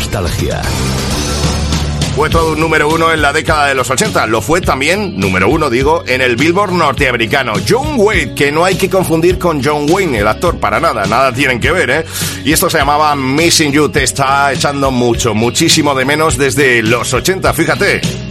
Nostalgia. Fue todo un número uno en la década de los 80. Lo fue también, número uno digo, en el Billboard norteamericano. John Wayne, que no hay que confundir con John Wayne, el actor, para nada, nada tienen que ver, ¿eh? Y esto se llamaba Missing You. Te está echando muchísimo de menos desde los 80, fíjate.